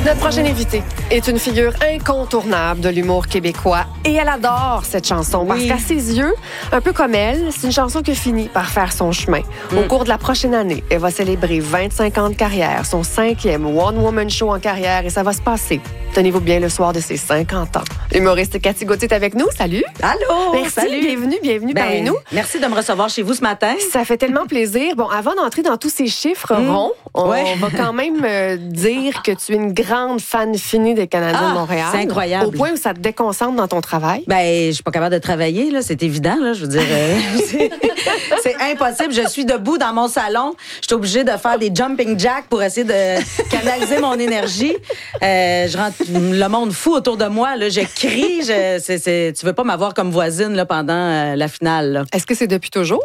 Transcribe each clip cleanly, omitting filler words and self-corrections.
Notre prochaine invitée est une figure incontournable de l'humour québécois et elle adore cette chanson parce qu'à ses yeux, un peu comme elle, c'est une chanson qui finit par faire son chemin. Au cours de la prochaine année, elle va célébrer 25 ans de carrière, son 5e one-woman show en carrière et ça va se passer, tenez-vous bien, le soir de ses 50 ans. L'humoriste Cathy Gauthier est avec nous. Salut! Allô! Merci, salut! Bienvenue parmi nous. Merci de me recevoir chez vous ce matin. Ça fait tellement plaisir. Bon, avant d'entrer dans tous ces chiffres ronds, on va quand même dire que tu es une grande fan finie des Canadiens de Montréal. C'est incroyable. Au point où ça te déconcentre dans ton travail. Je suis pas capable de travailler, là, c'est évident, là, je veux dire. C'est impossible. Je suis debout dans mon salon. Je suis obligée de faire des jumping jacks pour essayer de canaliser mon énergie. Je rends le monde fou autour de moi. Là. Je crie. Tu veux pas m'avoir comme voisine là, pendant la finale. Là. Est-ce que c'est depuis toujours?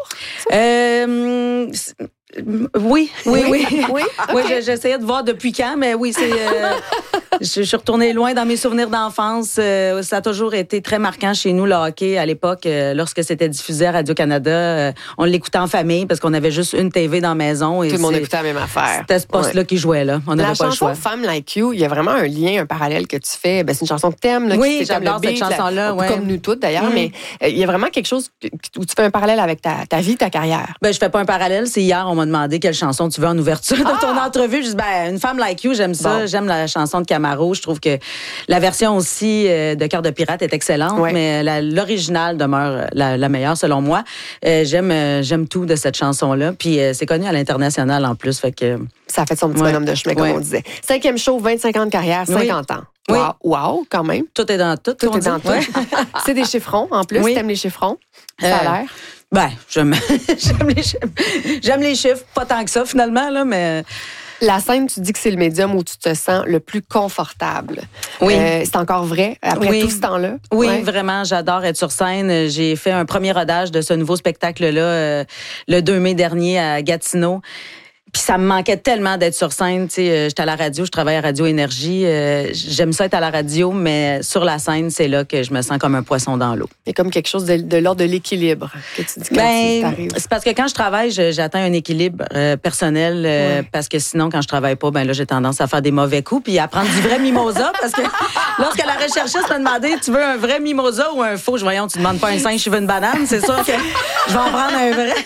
Oui. Okay. J'essayais de voir depuis quand, mais oui, c'est. Je suis retournée loin dans mes souvenirs d'enfance. Ça a toujours été très marquant chez nous, le hockey, à l'époque. Lorsque c'était diffusé à Radio-Canada, on l'écoutait en famille parce qu'on avait juste une TV dans la maison. Et tout le monde écoutait la même affaire. C'était ce poste-là qui jouait, là. On n'avait pas le choix. La chanson Femme Like You, il y a vraiment un lien, un parallèle que tu fais. C'est une chanson que t'aimes. Là, oui, j'adore cette chanson-là. Comme nous toutes, d'ailleurs. Mais il y a vraiment quelque chose où tu fais un parallèle avec ta vie, ta carrière. Je fais pas un parallèle. C'est hier, on m'a demandé quelle chanson tu veux en ouverture de ton entrevue. Je dis, une Femme Like You, j'aime ça. Bon. J'aime la chanson de Camaro. Je trouve que la version aussi de Cœur de pirate est excellente, mais l'original demeure la meilleure selon moi. J'aime tout de cette chanson-là. Puis c'est connu à l'international en plus. Fait que ça a fait son petit bonhomme de chemin, comme on disait. 5e show, 25 ans de carrière, 50 ans. Oui. Wow, quand même. Tout est dans tout. Tout est dans tout. C'est des chiffrons, en plus. T'aimes les chiffrons? Ça a l'air? J'aime les chiffres. Pas tant que ça, finalement, là, mais... La scène, tu dis que c'est le médium où tu te sens le plus confortable. Oui. C'est encore vrai après tout ce temps-là? Oui, vraiment. J'adore être sur scène. J'ai fait un premier rodage de ce nouveau spectacle-là le 2 mai dernier à Gatineau. Puis ça me manquait tellement d'être sur scène. J'étais à la radio, je travaille à Radio Énergie. J'aime ça être à la radio, mais sur la scène, c'est là que je me sens comme un poisson dans l'eau. Il y a comme quelque chose de l'ordre de l'équilibre que tu dis quand t'arrives. C'est parce que quand je travaille, j'atteins un équilibre personnel parce que sinon, quand je travaille pas, là, j'ai tendance à faire des mauvais coups puis à prendre du vrai mimosa parce que lorsque la recherchiste m'a demandé tu veux un vrai mimosa ou un faux, voyons, tu demandes pas un singe, je veux une banane, c'est sûr que je vais en prendre un vrai.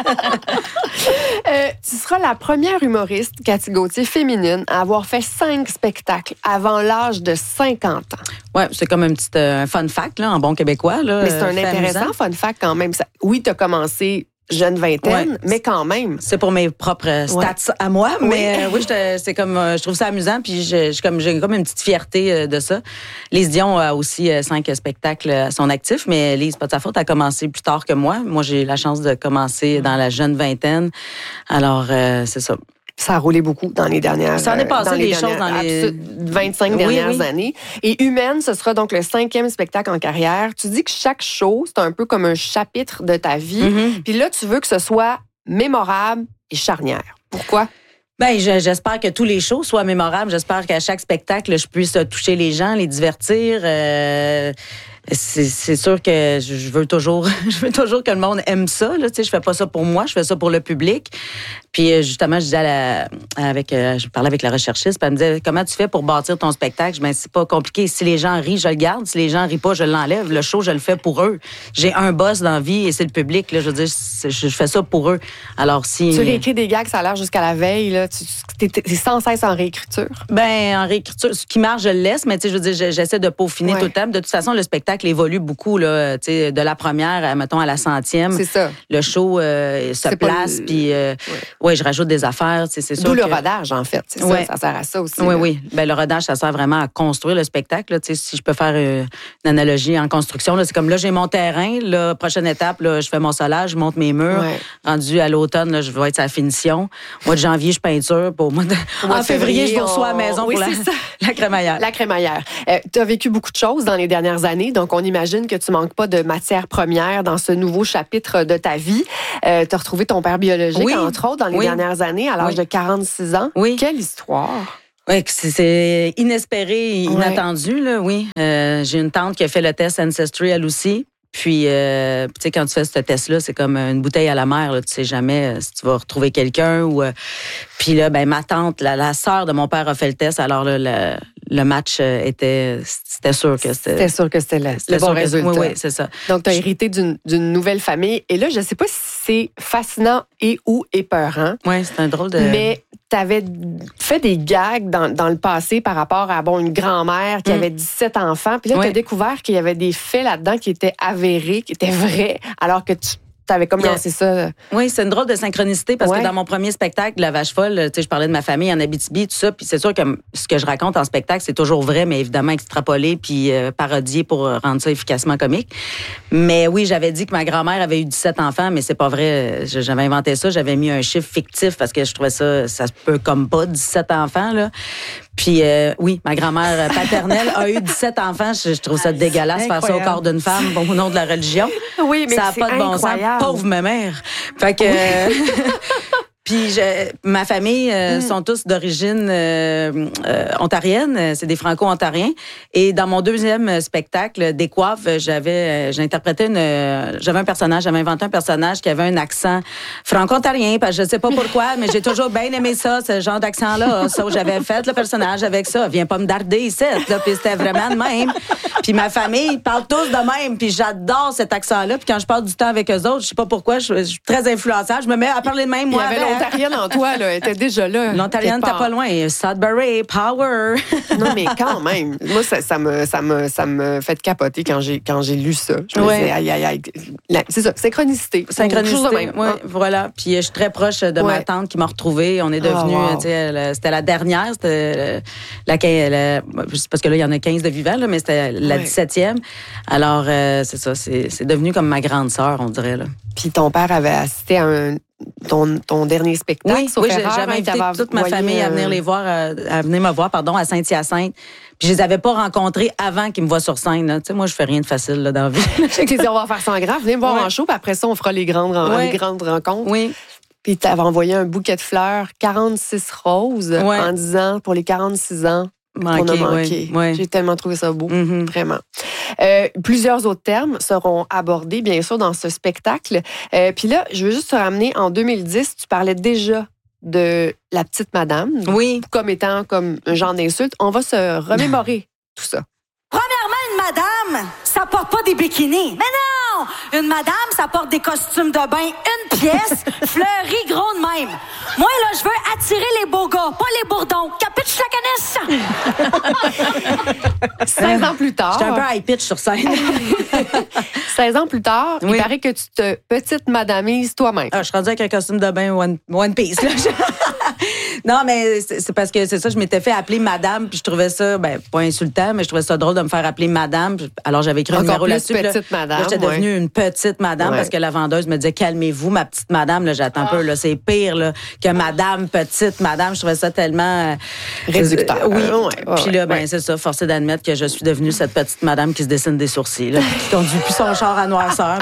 Tu seras la première humoriste, Cathy Gauthier, féminine, à avoir fait 5 spectacles avant l'âge de 50 ans. Oui, c'est comme un petit fun fact, là, en bon québécois. Là, mais c'est un intéressant fun fact quand même. Oui, tu as commencé jeune vingtaine, mais quand même. C'est pour mes propres stats à moi, mais c'est comme je trouve ça amusant, puis j'ai comme une petite fierté de ça. Lise Dion a aussi 5 spectacles à son actif, mais Lise, pas de sa faute, elle a commencé plus tard que moi. Moi, j'ai la chance de commencer dans la jeune vingtaine. Alors, c'est ça. Ça a roulé beaucoup dans les dernières... Ça en est passé des choses dans les 25 dernières années. Et Humaine, ce sera donc le 5e spectacle en carrière. Tu dis que chaque show, c'est un peu comme un chapitre de ta vie. Puis là, tu veux que ce soit mémorable et charnière. Pourquoi? J'espère que tous les shows soient mémorables. J'espère qu'à chaque spectacle, je puisse toucher les gens, les divertir. C'est sûr que je veux toujours que le monde aime ça. Là, je fais pas ça pour moi, je fais ça pour le public. Puis justement, je disais je parlais avec la recherchiste, puis elle me disait comment tu fais pour bâtir ton spectacle. C'est pas compliqué. Si les gens rient, je le garde. Si les gens rient pas, je l'enlève. Le show, je le fais pour eux. J'ai un boss dans la vie et c'est le public. Là, je veux dire, je fais ça pour eux. Alors si tu réécris des gags, ça a l'air jusqu'à la veille. Là, t'es sans cesse en réécriture. En réécriture, ce qui marche, je le laisse. Mais je veux dire, j'essaie de peaufiner tout le temps. De toute façon, le spectacle évolue beaucoup là, de la première, mettons, à la 100e. C'est ça. Le show se place, puis je rajoute des affaires. C'est sûr. D'où le rodage, en fait. C'est ça sert à ça aussi. Oui. Le rodage, ça sert vraiment à construire le spectacle. Là, si je peux faire une analogie en construction, là, c'est comme là, j'ai mon terrain. La prochaine étape, là, je fais mon solage, je monte mes murs. Rendu à l'automne, là, je vais être à la finition. Au mois de janvier, je peinture. En février, je vous reçois à la maison pour la crémaillère. La crémaillère. Tu as vécu beaucoup de choses dans les dernières années, donc on imagine que tu manques pas de matière première dans ce nouveau chapitre de ta vie. Tu as retrouvé ton père biologique, entre autres, dans les dernières années, à l'âge de 46 ans. Oui. Quelle histoire! Oui, c'est inespéré et inattendu, là, oui. J'ai une tante qui a fait le test Ancestry, elle aussi. Puis, tu sais, quand tu fais ce test-là, c'est comme une bouteille à la mer. Là. Tu sais jamais si tu vas retrouver quelqu'un. Puis là, ma tante, la sœur de mon père a fait le test. Alors là, le match c'était sûr que c'était... C'était sûr que c'était le bon résultat. Oui, c'est ça. Donc, tu as hérité d'une nouvelle famille. Et là, je ne sais pas si c'est fascinant et ou épeurant. Oui, c'est un drôle de... Mais tu avais fait des gags dans le passé par rapport à une grand-mère qui avait 17 enfants. Puis là, tu as découvert qu'il y avait des faits là-dedans qui étaient avérés, qui étaient vrais, alors que tu avais comme lancé ça. Oui, c'est une drôle de synchronicité parce que dans mon premier spectacle, La Vache folle, tu sais, je parlais de ma famille en Abitibi, tout ça. Puis c'est sûr que ce que je raconte en spectacle, c'est toujours vrai, mais évidemment extrapolé puis parodié pour rendre ça efficacement comique. Mais oui, j'avais dit que ma grand-mère avait eu 17 enfants, mais c'est pas vrai. J'avais inventé ça. J'avais mis un chiffre fictif parce que je trouvais ça se peut comme pas 17 enfants, là. Puis oui, ma grand-mère paternelle a eu 17 enfants. Je trouve ça dégueulasse faire ça au corps d'une femme au nom de la religion. Oui, mais ça n'a pas de bon sens. Pauvre ma mère. Fait que... Puis ma famille sont tous d'origine ontarienne, c'est des Franco-ontariens. Et dans mon deuxième spectacle, Décoiffe, j'avais inventé un personnage qui avait un accent franco-ontarien, parce que je sais pas pourquoi, mais j'ai toujours bien aimé ça, ce genre d'accent-là. Ça, j'avais fait le personnage avec ça. Viens pas me darder ici, là, puis c'était vraiment de même. Puis ma famille parle tous de même, puis j'adore cet accent-là. Puis quand je passe du temps avec eux autres, je sais pas pourquoi, je suis très influençable. Je me mets à parler de même, moi. L'Ontarienne en toi, là, était déjà là. L'Ontarienne t'es pas loin. Sudbury, Power. Non, mais quand même. Moi, ça me fait capoter quand j'ai lu ça. Je me disais, aïe. C'est ça, synchronicité. Synchronicité, oui, voilà. Puis je suis très proche de ma tante qui m'a retrouvée. On est devenus, c'était la dernière, c'était parce que là, il y en a 15 de vivants, là, mais c'était la 17e. Alors, c'est ça, c'est devenu comme ma grande sœur, on dirait, là. Puis ton père avait assisté à ton dernier spectacle. Oui, j'avais invité toute ma famille à venir me voir à Saint-Hyacinthe. Puis je les avais pas rencontrés avant qu'ils me voient sur scène. Tu sais, moi, je fais rien de facile là, dans la vie. Je t'ai dit, on va faire ça en grave. Venez me voir en show, puis après ça, on fera les grandes rencontres. Oui. Puis tu avais envoyé un bouquet de fleurs, 46 roses, en disant, pour les 46 ans, on a manqué. Oui. J'ai tellement trouvé ça beau, vraiment. Plusieurs autres termes seront abordés, bien sûr, dans ce spectacle. Puis là, je veux juste te ramener, en 2010, tu parlais déjà de la petite madame, comme étant comme un genre d'insulte. On va se remémorer tout ça. Premièrement, une madame, ça porte pas des bikinis. Mais non! Une madame, ça porte des costumes de bain, une pièce, fleurie, gros de même. Moi, là, je veux attirer les beaux gars, pas les bourdons. Capiche la canisse! 16 ans plus tard... J'étais un peu high pitch sur scène. 16 ans plus tard, il paraît que tu te petite madamises toi-même. Je suis rendue avec un costume de bain one piece, là. Non, mais c'est parce que c'est ça, je m'étais fait appeler madame, puis je trouvais ça, pas insultant, mais je trouvais ça drôle de me faire appeler madame. Alors, j'avais écrit un numéro là-dessus. Petite madame. J'étais devenue une petite madame parce que la vendeuse me disait, calmez-vous, ma petite madame. Là, j'attends un peu, là, c'est pire là, que madame, petite madame. Je trouvais ça tellement... réducteur. Oui. Puis là, c'est ça, forcé d'admettre que je suis devenue cette petite madame qui se dessine des sourcils, là, qui conduit plus son char à noirceur.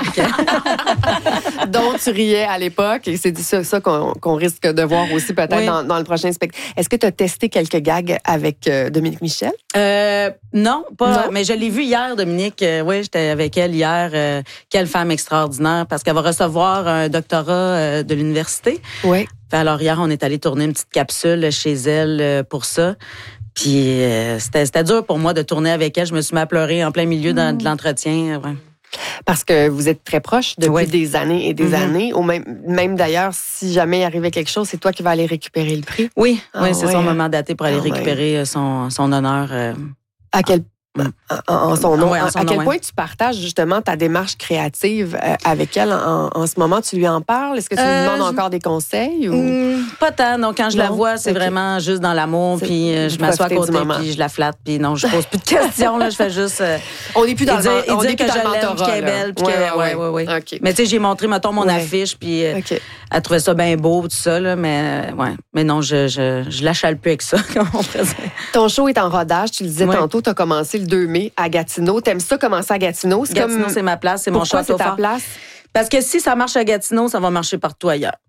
dont tu riais à l'époque, et c'est ça qu'on risque de voir aussi peut-être dans le prochain spectacle. Est-ce que tu as testé quelques gags avec Dominique Michel? Non, pas. Non? Mais je l'ai vu hier, Dominique. Oui, j'étais avec elle hier. Quelle femme extraordinaire, parce qu'elle va recevoir un doctorat de l'université. Oui. Alors hier, on est allé tourner une petite capsule chez elle pour ça. Puis c'était dur pour moi de tourner avec elle. Je me suis mis à pleurer en plein milieu de l'entretien. Ouais. Parce que vous êtes très proches depuis des années et des années. Ou même d'ailleurs, si jamais il arrivait quelque chose, c'est toi qui vas aller récupérer le prix. Oui, c'est son moment daté pour aller récupérer son honneur. À quel en son nom. À quel point tu partages justement ta démarche créative avec elle en ce moment? Tu lui en parles? Est-ce que tu lui demandes encore des conseils? Ou... Pas tant. Donc, quand je la vois, c'est vraiment juste dans l'amour. Puis je m'assois à côté, puis je la flatte. Puis non, je pose plus de questions. Là, je fais juste... on n'est plus dans le on dit que je l'aime, qu'elle est belle. Oui. Okay. Mais tu sais, j'ai montré, mettons, mon affiche, puis elle trouvait ça bien beau, tout ça. Là, mais non, je l'achale plus avec ça, comme on faisait. Ton show est en rodage. Tu le disais tantôt, tu as commencé le 2 mai à Gatineau. T'aimes ça commencer à Gatineau? Gatineau, c'est ma place, c'est mon château fort. Pourquoi c'est ta place? Parce que si ça marche à Gatineau, ça va marcher partout ailleurs.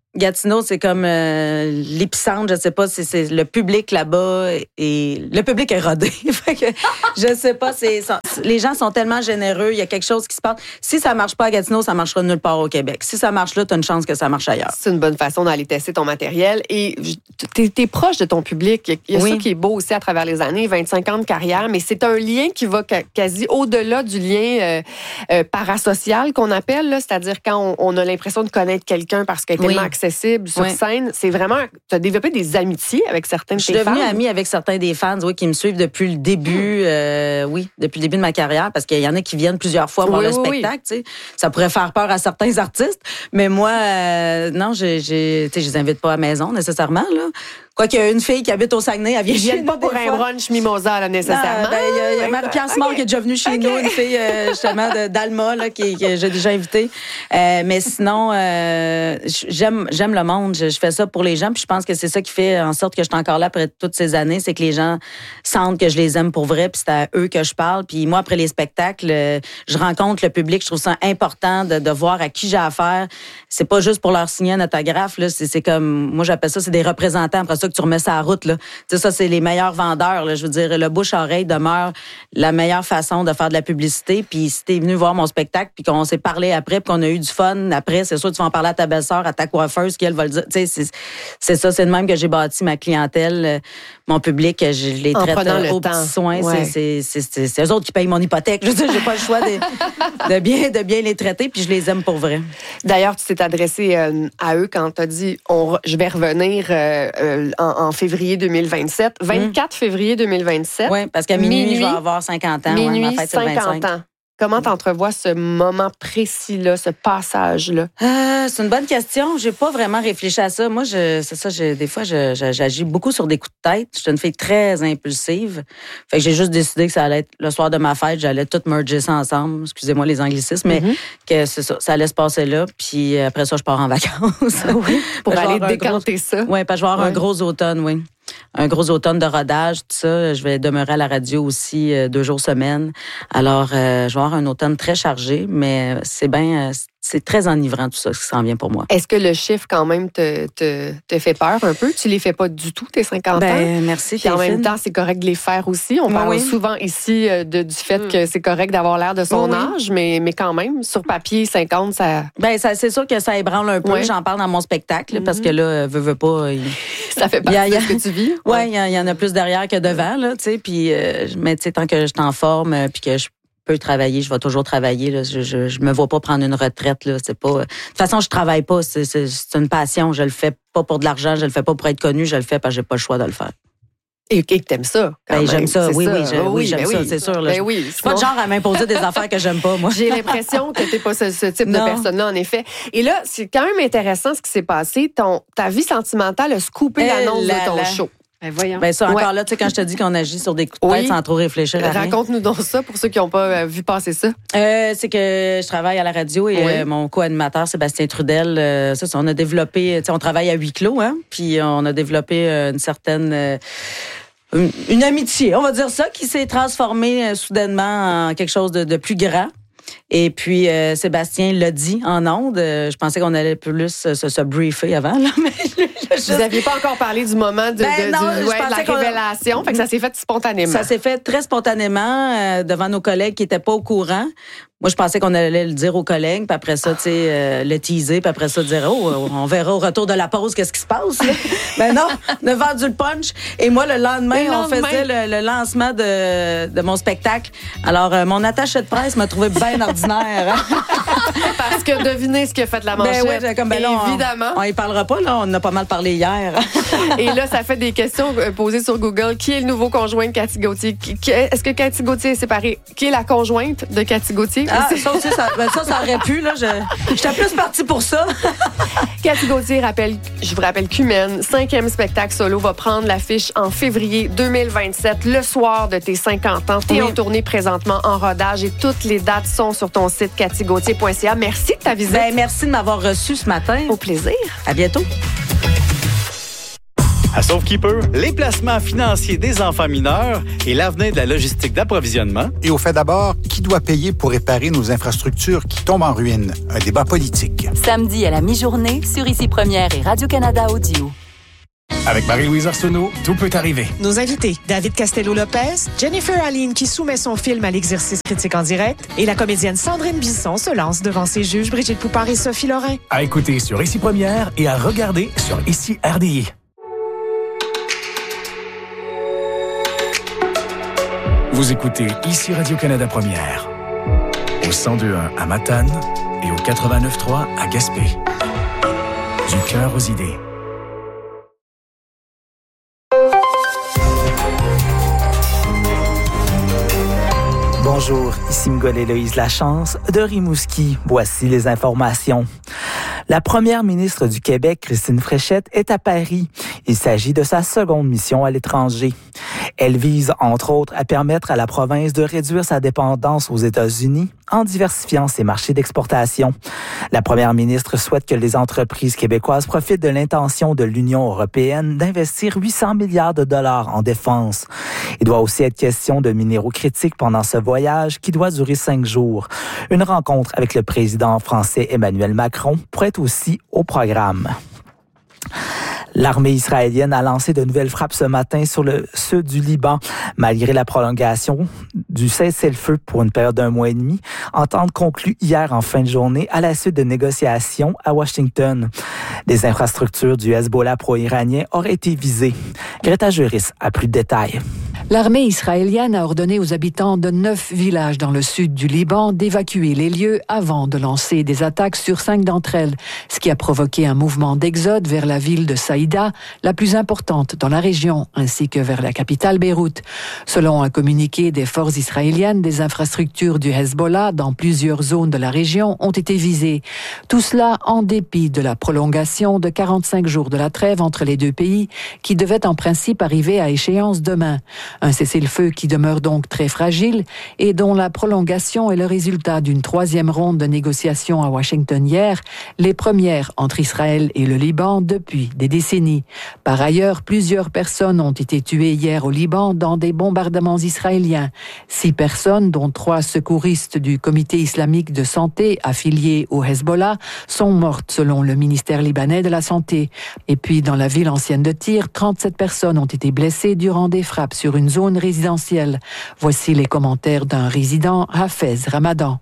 Gatineau, c'est comme l'épicentre, je sais pas, c'est le public là-bas et le public est rodé. Fait que, je sais pas, les gens sont tellement généreux, il y a quelque chose qui se passe. Si ça marche pas à Gatineau, ça marchera nulle part au Québec. Si ça marche là, t'as une chance que ça marche ailleurs. C'est une bonne façon d'aller tester ton matériel et t'es proche de ton public. Il y a ça qui est beau aussi à travers les années, 25 ans de carrière, mais c'est un lien qui va quasi au-delà du lien parasocial qu'on appelle, là, c'est-à-dire quand on a l'impression de connaître quelqu'un parce qu'elle est tellement accessible sur scène, c'est vraiment, tu as développé des amitiés avec certains de tes fans. Je suis devenue amie avec certains des fans, qui me suivent depuis le début, depuis le début de ma carrière, parce qu'il y en a qui viennent plusieurs fois voir le spectacle. Tu sais. Ça pourrait faire peur à certains artistes, mais moi, non, je les invite pas à la maison nécessairement, là. Quoi qu'il y a une fille qui habite au Saguenay, elle vient chez nous pas pour un brunch mimosa, là, nécessairement. Il y a Marie-Pierre Simard qui est déjà venue chez nous, une fille, justement, d'Alma, là, que j'ai déjà invitée. Mais sinon, j'aime le monde. Je fais ça pour les gens, puis je pense que c'est ça qui fait en sorte que je suis encore là après toutes ces années, c'est que les gens sentent que je les aime pour vrai, puis c'est à eux que je parle. Puis moi, après les spectacles, je rencontre le public. Je trouve ça important de voir à qui j'ai affaire. C'est pas juste pour leur signer un autographe, là. C'est comme, moi, j'appelle ça, c'est des représentants. Après ça, que tu remets ça à la route, là. Tu sais, ça, c'est les meilleurs vendeurs, là. Je veux dire, le bouche-oreille demeure la meilleure façon de faire de la publicité. Puis si t'es venu voir mon spectacle, puis qu'on s'est parlé après, puis qu'on a eu du fun après, c'est sûr, tu vas en parler à ta belle-sœur, à ta coiffeuse, qui elle va le dire. Tu sais, c'est ça, c'est de même que j'ai bâti ma clientèle, mon public, je les traite au petit soin. Ouais. C'est eux autres qui payent mon hypothèque. Je veux dire, j'ai pas le choix de bien les traiter, puis je les aime pour vrai. D'ailleurs, tu t'es adressé à eux quand t'as dit, je vais revenir en février 2027. 24 février 2027. Oui, parce qu'à minuit, je vais avoir 50 ans. Minuit, ma fête, 50 ans. Comment t'entrevois ce moment précis-là, ce passage-là? C'est une bonne question. J'ai pas vraiment réfléchi à ça. Moi, des fois, j'agis beaucoup sur des coups de tête. Je suis une fille très impulsive. Fait que j'ai juste décidé que ça allait être le soir de ma fête, j'allais tout merger ça ensemble. Excusez-moi les anglicismes, mais que c'est ça allait se passer là. Puis après ça, je pars en vacances. Oui, pour aller décanter ça. Oui, parce que je vais avoir un gros automne, oui. Un gros automne de rodage, tout ça. Je vais demeurer à la radio aussi 2 jours semaine. Alors, je vais avoir un automne très chargé, mais c'est très enivrant tout ça, ce qui s'en vient pour moi. Est-ce que le chiffre, quand même, te fait peur un peu? Tu les fais pas du tout, tes 50 ans? Merci. Puis en même temps, c'est correct de les faire aussi. On parle souvent ici du fait que c'est correct d'avoir l'air de son âge, mais quand même, sur papier, 50, ça... c'est sûr que ça ébranle un peu. Oui. J'en parle dans mon spectacle, parce que là, veux pas... Ça fait partie de ce que tu vis. Oui, il y en a plus derrière que devant, là, tu sais. Puis, mais tu sais, tant que je t'en forme, puis que je peux travailler, je vais toujours travailler. Là. Je me vois pas prendre une retraite. Là. C'est pas. De toute façon, je travaille pas. C'est une passion. Je le fais pas pour de l'argent. Je le fais pas pour être connu. Je le fais parce que j'ai pas le choix de le faire. Et t'aimes ça? J'aime ça. Oui, j'aime ça, c'est sûr. Là. Je suis pas de genre à m'imposer des affaires que j'aime pas, moi. J'ai l'impression que t'es pas ce type de personne-là, en effet. Et là, c'est quand même intéressant ce qui s'est passé. Ta vie sentimentale a scoopé l'annonce de ton show. Voyons. Ça, encore là, tu sais, quand je te dis qu'on agit sur des coups de tête sans trop réfléchir à rien. Raconte-nous donc ça pour ceux qui n'ont pas vu passer ça. C'est que je travaille à la radio et mon co-animateur, Sébastien Trudel, on a développé, on travaille à huis clos, hein, puis on a développé une certaine... une amitié, on va dire ça, qui s'est transformée soudainement en quelque chose de plus grand. Et puis, Sébastien l'a dit en ondes. Je pensais qu'on allait plus se briefer avant. Là, mais vous n'aviez pas encore parlé du moment de la révélation. Fait que ça s'est fait spontanément. Ça s'est fait très spontanément devant nos collègues qui n'étaient pas au courant. Moi, je pensais qu'on allait le dire aux collègues, puis après ça, tu sais, le teaser, puis après ça, dire, on verra au retour de la pause qu'est-ce qui se passe. Là. Mais non, on a vendu le punch. Et moi, le lendemain, on faisait le lancement de mon spectacle. Alors, mon attaché de presse m'a trouvé bien ordinaire. Hein? Parce que devinez ce qui a fait la manchette. Évidemment. On y parlera pas, là. On en a pas mal parlé hier. Et là, ça fait des questions posées sur Google. Qui est le nouveau conjoint de Cathy Gauthier? Est-ce que Cathy Gauthier est séparée? Qui est la conjointe de Cathy Gauthier? Ça aussi, ça aurait pu. Là, j'étais plus partie pour ça. Cathy Gauthier, je vous rappelle qu'Humaine, 5e spectacle solo, va prendre l'affiche en février 2027, le soir de tes 50 ans. T'es en tournée présentement, en rodage, et toutes les dates sont sur ton site cathygauthier.ca. Merci de ta visite. Merci de m'avoir reçu ce matin. Au plaisir. À bientôt. À Saufkeeper, les placements financiers des enfants mineurs et l'avenir de la logistique d'approvisionnement. Et au fait d'abord, qui doit payer pour réparer nos infrastructures qui tombent en ruine? Un débat politique. Samedi à la mi-journée, sur Ici Première et Radio-Canada Audio. Avec Marie-Louise Arsenault, tout peut arriver. Nos invités, David Castello-Lopez, Jennifer Aline qui soumet son film à l'exercice critique en direct et la comédienne Sandrine Bisson se lance devant ses juges Brigitte Poupard et Sophie Lorrain. À écouter sur Ici Première et à regarder sur Ici RDI. Vous écoutez Ici Radio-Canada Première, au 102.1 à Matane et au 89.3 à Gaspé. Du cœur aux idées. Bonjour, ici Mgol Héloïse Lachance de Rimouski. Voici les informations. La première ministre du Québec, Christine Fréchette, est à Paris. Il s'agit de sa seconde mission à l'étranger. Elle vise, entre autres, à permettre à la province de réduire sa dépendance aux États-Unis en diversifiant ses marchés d'exportation. La première ministre souhaite que les entreprises québécoises profitent de l'intention de l'Union européenne d'investir 800 milliards de dollars en défense. Il doit aussi être question de minéraux critiques pendant ce voyage qui doit durer 5 jours. Une rencontre avec le président français Emmanuel Macron pourrait être aussi au programme. L'armée israélienne a lancé de nouvelles frappes ce matin sur le sud du Liban, malgré la prolongation du cessez-le-feu pour une période d'1 mois et demi, entente conclue hier en fin de journée à la suite de négociations à Washington. Des infrastructures du Hezbollah pro-iranien auraient été visées. Greta Juris a plus de détails. L'armée israélienne a ordonné aux habitants de 9 villages dans le sud du Liban d'évacuer les lieux avant de lancer des attaques sur 5 d'entre elles, ce qui a provoqué un mouvement d'exode vers la ville de Saïda, la plus importante dans la région, ainsi que vers la capitale Beyrouth. Selon un communiqué des forces israéliennes, des infrastructures du Hezbollah dans plusieurs zones de la région ont été visées. Tout cela en dépit de la prolongation de 45 jours de la trêve entre les deux pays, qui devait en principe arriver à échéance demain. Un cessez-le-feu qui demeure donc très fragile et dont la prolongation est le résultat d'une 3e ronde de négociations à Washington hier, les premières entre Israël et le Liban depuis des décennies. Par ailleurs, plusieurs personnes ont été tuées hier au Liban dans des bombardements israéliens. 6 personnes, dont 3 secouristes du Comité islamique de santé affiliés au Hezbollah, sont mortes selon le ministère libanais de la Santé. Et puis, dans la ville ancienne de Tyr, 37 personnes ont été blessées durant des frappes sur une zone résidentielle. Voici les commentaires d'un résident, Hafez Ramadan.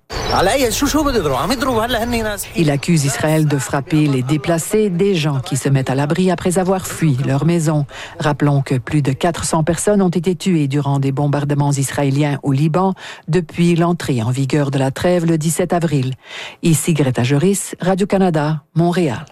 Il accuse Israël de frapper les déplacés, des gens qui se mettent à l'abri après avoir fui leur maison. Rappelons que plus de 400 personnes ont été tuées durant des bombardements israéliens au Liban depuis l'entrée en vigueur de la trêve le 17 avril. Ici Greta Juris, Radio-Canada, Montréal.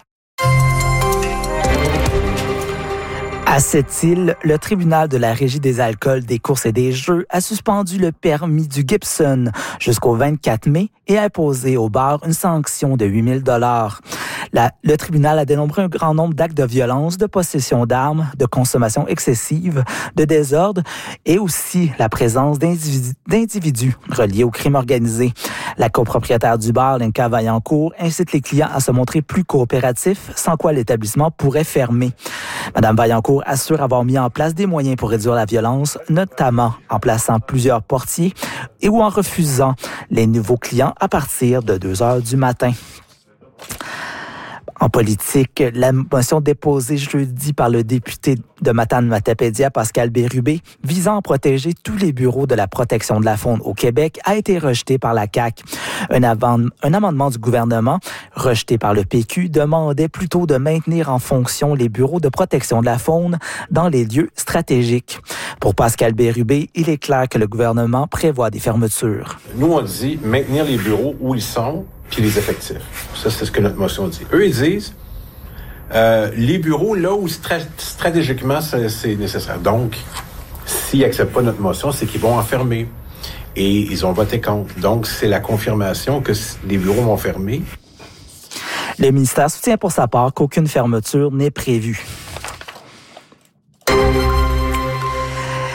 À Sept-Îles, le tribunal de la Régie des alcools, des courses et des jeux a suspendu le permis du Gibson jusqu'au 24 mai et a imposé au bar une sanction de 8 000 $. Le tribunal a dénombré un grand nombre d'actes de violence, de possession d'armes, de consommation excessive, de désordre et aussi la présence d'individus reliés au crime organisé. La copropriétaire du bar, Lenka Vaillancourt, incite les clients à se montrer plus coopératifs, sans quoi l'établissement pourrait fermer. Madame Vaillancourt assure avoir mis en place des moyens pour réduire la violence, notamment en plaçant plusieurs portiers et ou en refusant les nouveaux clients à partir de 2 heures du matin. En politique, la motion déposée jeudi par le député de Matane-Matapédia, Pascal Bérubé, visant à protéger tous les bureaux de la protection de la faune au Québec, a été rejetée par la CAQ. Un amendement du gouvernement, rejeté par le PQ, demandait plutôt de maintenir en fonction les bureaux de protection de la faune dans les lieux stratégiques. Pour Pascal Bérubé, il est clair que le gouvernement prévoit des fermetures. Nous, on dit maintenir les bureaux où ils sont, puis les effectifs. Ça, c'est ce que notre motion dit. Eux, ils disent les bureaux là où stratégiquement c'est nécessaire. Donc, s'ils n'acceptent pas notre motion, c'est qu'ils vont en fermer. Et ils ont voté contre. Donc, c'est la confirmation que les bureaux vont fermer. Le ministère soutient pour sa part qu'aucune fermeture n'est prévue.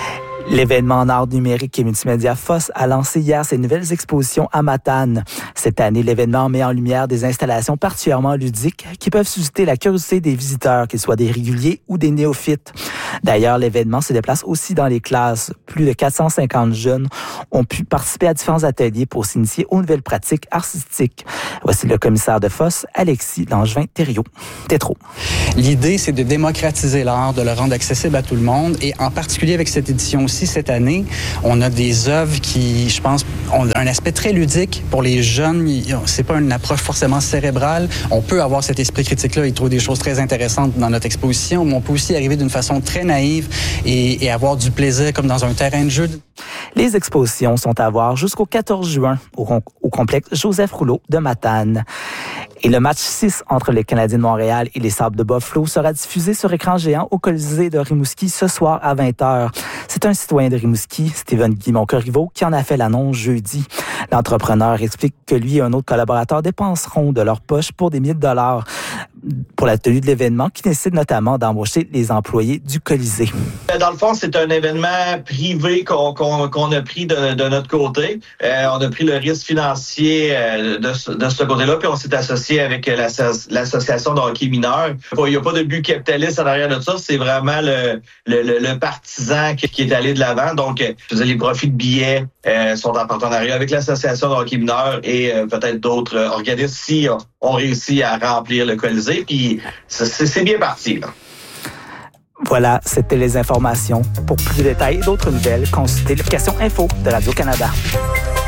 L'événement en art numérique et multimédia FOSS a lancé hier ses nouvelles expositions à Matane. Cette année, l'événement met en lumière des installations particulièrement ludiques qui peuvent susciter la curiosité des visiteurs, qu'ils soient des réguliers ou des néophytes. D'ailleurs, l'événement se déplace aussi dans les classes. Plus de 450 jeunes ont pu participer à différents ateliers pour s'initier aux nouvelles pratiques artistiques. Voici le commissaire de FOSS, Alexis Langevin-Tétreault. L'idée, c'est de démocratiser l'art, de le rendre accessible à tout le monde et en particulier avec cette édition aussi, cette année, on a des œuvres qui, je pense, ont un aspect très ludique pour les jeunes. C'est pas une approche forcément cérébrale. On peut avoir cet esprit critique-là et trouver des choses très intéressantes dans notre exposition, mais on peut aussi arriver d'une façon très naïve et avoir du plaisir comme dans un terrain de jeu. Les expositions sont à voir jusqu'au 14 juin au complexe Joseph Rouleau de Matane. Et le match 6 entre les Canadiens de Montréal et les Sables de Buffalo sera diffusé sur écran géant au Colisée de Rimouski ce soir à 20h. C'est un citoyen de Rimouski, Steven Guimont-Corriveau, qui en a fait l'annonce jeudi. L'entrepreneur explique que lui et un autre collaborateur dépenseront de leur poche pour des milliers de dollars pour la tenue de l'événement qui nécessite notamment d'embaucher les employés du Colisée. Dans le fond, c'est un événement privé qu'on a pris de notre côté. On a pris le risque financier de ce côté-là, puis on s'est associé avec l'association de hockey mineur. Il n'y a pas de but capitaliste en arrière de ça, c'est vraiment le partisan qui est allé de l'avant. Donc, les profits de billets sont en partenariat avec l'association de hockey mineur et peut-être d'autres organismes si on réussit à remplir le Colisée. Puis c'est bien parti, là. Voilà, c'était les informations. Pour plus de détails et d'autres nouvelles, consultez l'application Info de Radio-Canada.